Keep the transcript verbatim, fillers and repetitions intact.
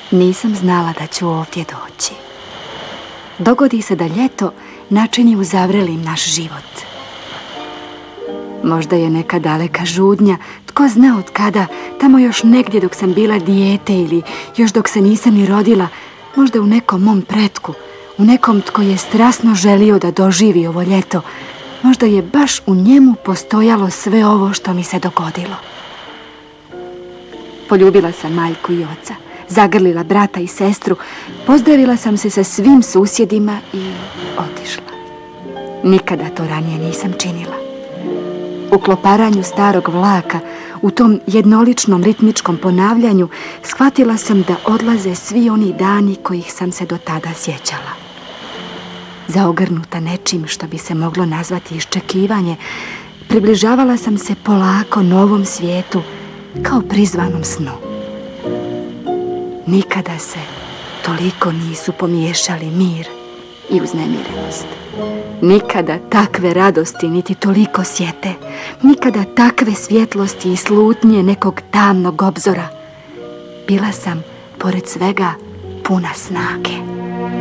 Nisam znala da ću ovdje doći. Dogodi se da ljeto načini uzavrelim naš život. Možda je neka daleka žudnja, tko zna od kada, tamo još negdje dok sam bila dijete ili još dok se nisam ni rodila, možda u nekom mom pretku, u nekom tko je strasno želio da doživi ovo ljeto, možda je baš u njemu postojalo sve ovo što mi se dogodilo. Poljubila sam majku i oca, zagrlila brata i sestru, pozdravila sam se sa svim susjedima i otišla. Nikada to ranije nisam činila. U kloparanju starog vlaka, u tom jednoličnom ritmičkom ponavljanju, shvatila sam da odlaze svi oni dani kojih sam se do tada sjećala. Zaogrnuta nečim što bi se moglo nazvati iščekivanje, približavala sam se polako novom svijetu, kao prizvanom snu. Nikada se toliko nisu pomiješali mir i uznemirenost. Nikada takve radosti niti toliko sjete, nikada takve svjetlosti i slutnje nekog tamnog obzora. Bila sam, pored svega, puna snage.